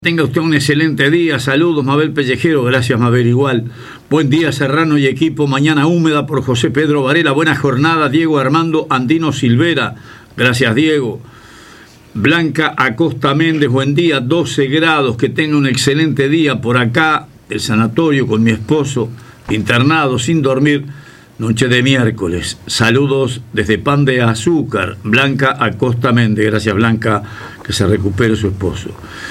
Tenga usted un excelente día. Saludos, Mabel Pellejero. Gracias, Mabel. Igual. Buen día, Serrano y equipo. Mañana húmeda por José Pedro Varela. Buena jornada, Diego Armando Andino Silvera. Gracias, Diego. Blanca Acosta Méndez. Buen día, 12 grados. Que tenga un excelente día por acá. El sanatorio con mi esposo. Internado, sin dormir. Noche de miércoles. Saludos desde Pan de Azúcar. Blanca Acosta Méndez. Gracias, Blanca. Que se recupere su esposo.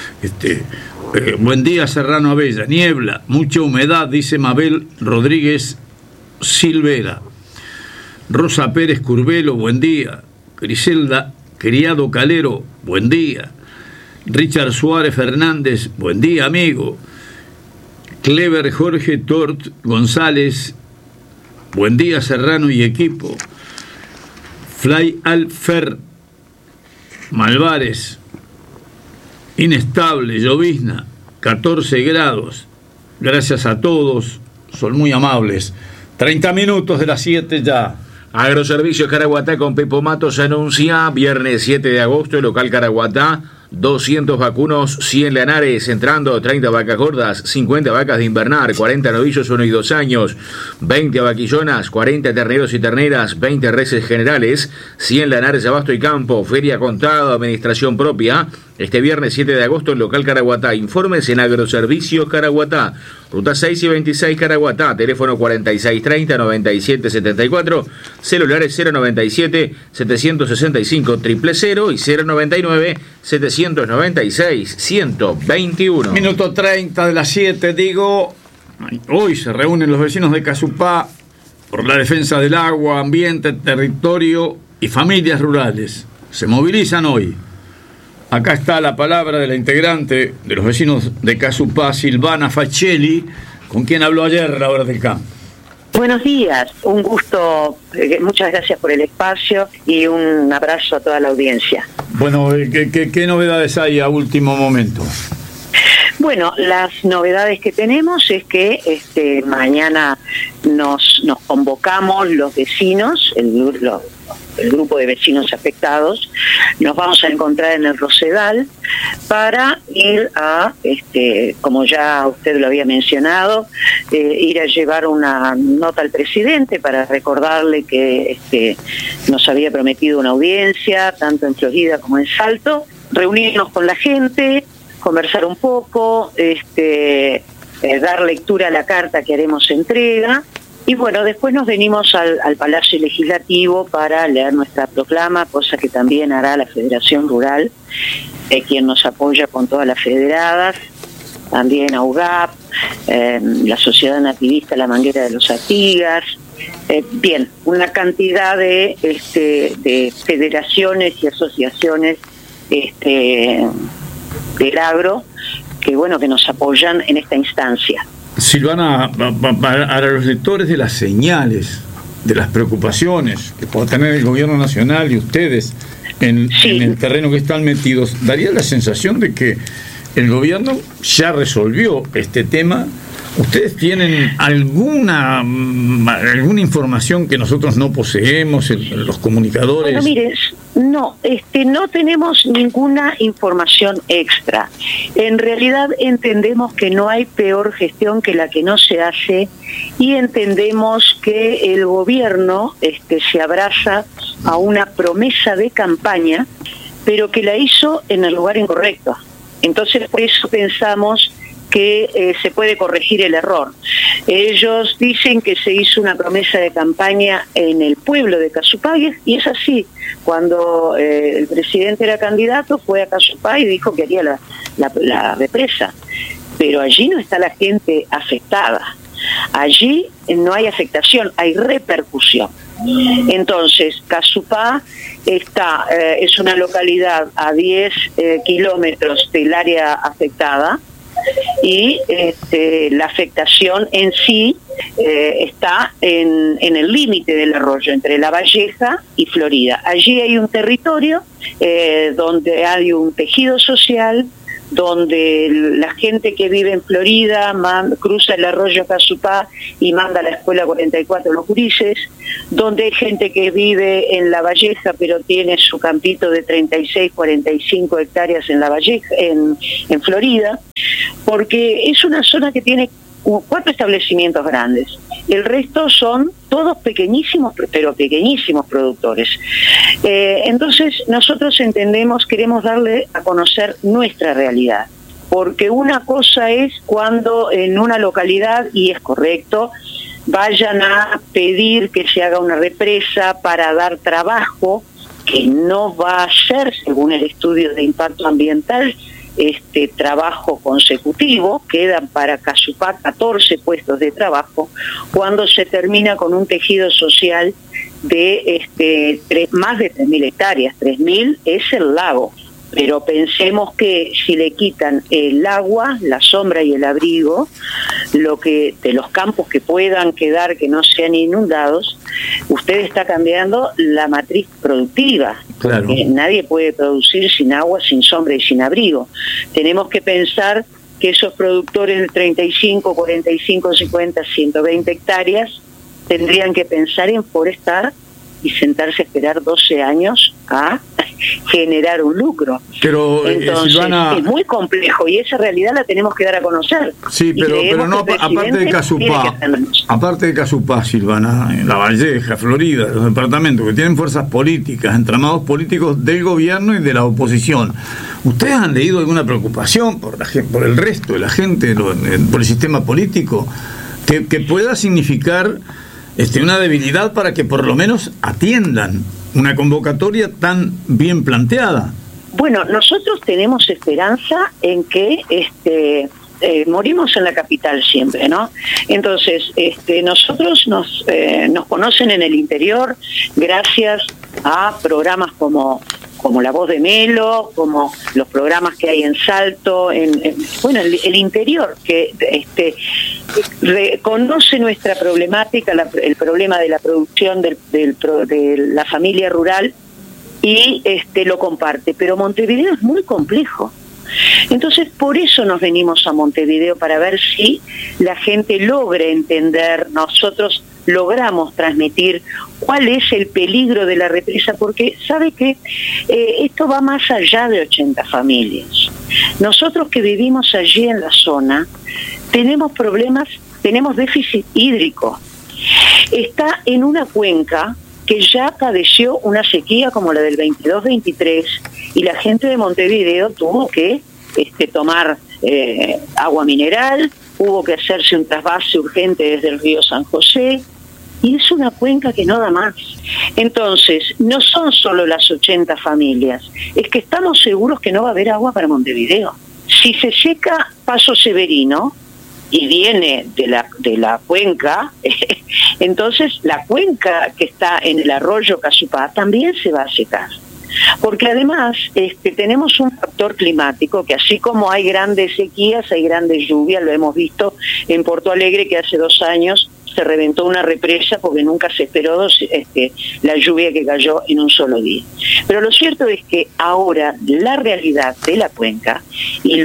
Buen día, Serrano Abella. Niebla, mucha humedad, dice Mabel Rodríguez Silvera. Rosa Pérez Curbelo, buen día. Griselda Criado Calero, buen día. Richard Suárez Fernández, buen día, amigo. Clever Jorge Tort González, buen día, Serrano y equipo. Fly Alfer Malvares, inestable, llovizna, 14 grados. Gracias a todos, son muy amables. 30 minutos de las 7 ya. Agroservicios Caraguatá con Pepo Matos anuncia viernes 7 de agosto, local Caraguatá, 200 vacunos, 100 lanares, entrando 30 vacas gordas, 50 vacas de invernar, 40 novillos 1 y 2 años, 20 vaquillonas, 40 terneros y terneras, 20 reses generales, 100 lanares de abasto y campo, feria contado, administración propia. Este viernes 7 de agosto en local Caraguatá. Informes en Agroservicios Caraguatá. Ruta 6 y 26 Caraguatá. Teléfono 4630-9774. Celulares 097-765-000 y 099-796-121. Minuto 30 de las 7, digo. Hoy se reúnen los vecinos de Casupá por la defensa del agua, ambiente, territorio y familias rurales. Se movilizan hoy. Acá está la palabra de la integrante de los vecinos de Casupá, Silvana Faccelli, con quien habló ayer la hora del campo. Buenos días, un gusto, muchas gracias por el espacio y un abrazo a toda la audiencia. Bueno, ¿qué novedades hay a último momento? Bueno, las novedades que tenemos es que mañana nos convocamos los vecinos, el grupo de vecinos afectados, nos vamos a encontrar en el Rosedal para ir a, como ya usted lo había mencionado, ir a llevar una nota al presidente para recordarle que nos había prometido una audiencia, tanto en Florida como en Salto, reunirnos con la gente, conversar un poco, dar lectura a la carta que haremos entrega. Y bueno, después nos venimos al Palacio Legislativo para leer nuestra proclama, cosa que también hará la Federación Rural, quien nos apoya con todas las federadas, también AUGAP, la Sociedad Nativista La Manguera de los Artigas, bien, una cantidad de federaciones y asociaciones del agro que nos apoyan en esta instancia. Silvana, para los lectores de las señales, de las preocupaciones que pueda tener el gobierno nacional y ustedes en el terreno que están metidos, daría la sensación de que el gobierno ya resolvió este tema. ¿Ustedes tienen alguna información que nosotros no poseemos, los comunicadores? Bueno, mire, no tenemos ninguna información extra. En realidad entendemos que no hay peor gestión que la que no se hace y entendemos que el gobierno se abraza a una promesa de campaña, pero que la hizo en el lugar incorrecto. Entonces, por eso pensamos que se puede corregir el error. Ellos dicen que se hizo una promesa de campaña en el pueblo de Casupá, y es así. Cuando el presidente era candidato, fue a Casupá y dijo que haría la represa. Pero allí no está la gente afectada. Allí no hay afectación, hay repercusión. Entonces, Casupá es una localidad a 10 kilómetros del área afectada, y la afectación en sí está en el límite del arroyo, entre La Valleja y Florida. Allí hay un territorio donde hay un tejido social, donde la gente que vive en Florida cruza el arroyo Casupá y manda a la escuela 44 Los Gurises, donde hay gente que vive en La Valleja pero tiene su campito de 36, 45 hectáreas en La Valleja, en Florida, porque es una zona que tiene 4 establecimientos grandes. El resto son todos pequeñísimos, pero pequeñísimos productores. Entonces nosotros queremos darle a conocer nuestra realidad, porque una cosa es cuando en una localidad, y es correcto, vayan a pedir que se haga una represa para dar trabajo, que no va a ser, según el estudio de impacto ambiental, trabajo consecutivo. Quedan para Casupá 14 puestos de trabajo, cuando se termina con un tejido social de más de 3.000 hectáreas. 3.000 es el lago, pero pensemos que si le quitan el agua, la sombra y el abrigo, de los campos que puedan quedar, que no sean inundados, usted está cambiando la matriz productiva. Claro. Nadie puede producir sin agua, sin sombra y sin abrigo. Tenemos que pensar que esos productores de 35, 45, 50, 120 hectáreas tendrían que pensar en forestar y sentarse a esperar 12 años a generar un lucro. Pero entonces, Silvana, es muy complejo y esa realidad la tenemos que dar a conocer. Sí, pero no, aparte de Casupá, Silvana, en La Valleja, Florida, los departamentos que tienen fuerzas políticas, entramados políticos del gobierno y de la oposición, ¿ustedes han leído alguna preocupación por el resto de la gente, por el sistema político, que pueda significar una debilidad para que por lo menos atiendan una convocatoria tan bien planteada? Bueno, nosotros tenemos esperanza en que morimos en la capital siempre, ¿no? Entonces, nosotros nos conocen en el interior gracias a programas como La Voz de Melo, como los programas que hay en Salto, el interior, que reconoce nuestra problemática, el problema de la producción de la familia rural, y lo comparte. Pero Montevideo es muy complejo. Entonces, por eso nos venimos a Montevideo, para ver si la gente logra entender, nosotros logramos transmitir cuál es el peligro de la represa, porque sabe que esto va más allá de 80 familias. Nosotros que vivimos allí en la zona tenemos problemas, tenemos déficit hídrico. Está en una cuenca que ya padeció una sequía como la del 22-23, y la gente de Montevideo tuvo que tomar agua mineral, hubo que hacerse un trasvase urgente desde el río San José, y es una cuenca que no da más. Entonces, no son solo las 80 familias, es que estamos seguros que no va a haber agua para Montevideo. Si se seca Paso Severino y viene de la cuenca, entonces la cuenca que está en el arroyo Casupá también se va a secar. Porque además tenemos un factor climático que, así como hay grandes sequías, hay grandes lluvias. Lo hemos visto en Porto Alegre, que hace 2 años se reventó una represa porque nunca se esperó la lluvia que cayó en un solo día. Pero lo cierto es que ahora la realidad de la cuenca, y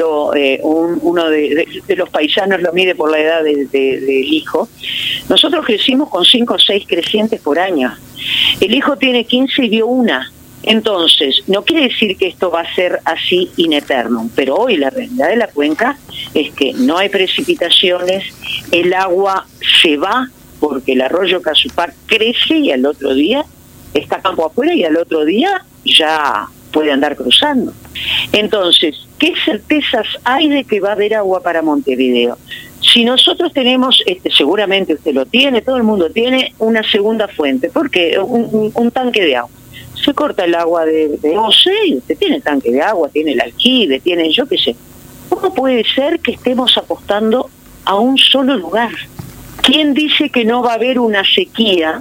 uno de los paisanos lo mide por la edad del hijo, nosotros crecimos con 5 o 6 crecientes por año. El hijo tiene 15 y vio una. Entonces, no quiere decir que esto va a ser así in eternum, pero hoy la realidad de la cuenca es que no hay precipitaciones, el agua se va porque el arroyo Casupá crece y al otro día está campo afuera y al otro día ya puede andar cruzando. Entonces, ¿qué certezas hay de que va a haber agua para Montevideo? Si nosotros tenemos, seguramente usted lo tiene, todo el mundo tiene una segunda fuente, porque un tanque de agua. Se corta el agua de OCE y usted tiene tanque de agua, tiene el aljibe, tiene yo qué sé. ¿Cómo puede ser que estemos apostando a un solo lugar? ¿Quién dice que no va a haber una sequía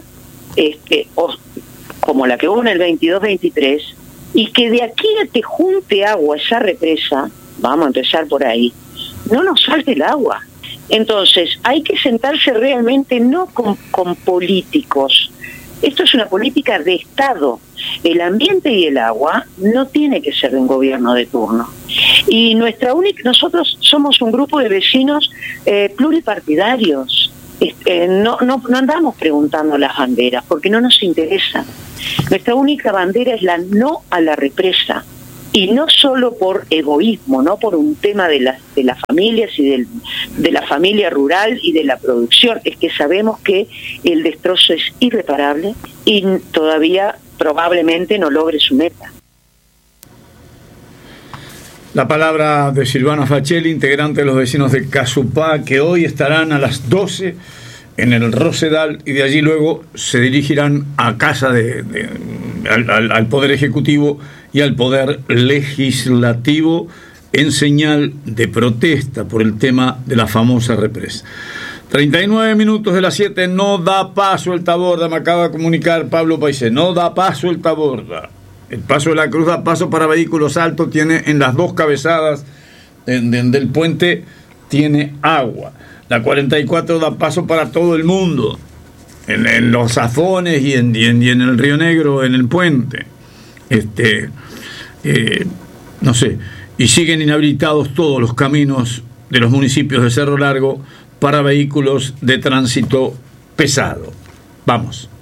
como la que hubo en el 22-23, y que de aquí a que junte agua esa represa, vamos a empezar por ahí, no nos falte el agua? Entonces hay que sentarse realmente no con políticos, Esto es una política de Estado. El ambiente y el agua no tiene que ser de un gobierno de turno. Y nosotros somos un grupo de vecinos pluripartidarios. No andamos preguntando las banderas porque no nos interesa. Nuestra única bandera es la no a la represa. Y no solo por egoísmo, no por un tema de las familias y de la familia rural y de la producción, es que sabemos que el destrozo es irreparable y todavía probablemente no logre su meta. La palabra de Silvana Fachelli, integrante de los vecinos de Casupá, que hoy estarán a las 12 en el Rosedal y de allí luego se dirigirán a casa al Poder Ejecutivo y al Poder Legislativo en señal de protesta por el tema de la famosa represa. 39 minutos de las 7, no da paso el Taborda, me acaba de comunicar Pablo Paisé, no da paso el Taborda. El paso de la Cruz da paso para vehículos altos, tiene en las dos cabezadas del puente, tiene agua. La 44 da paso para todo el mundo, en los Zafones y en el Río Negro, en el puente. No sé, y siguen inhabilitados todos los caminos de los municipios de Cerro Largo para vehículos de tránsito pesado. Vamos.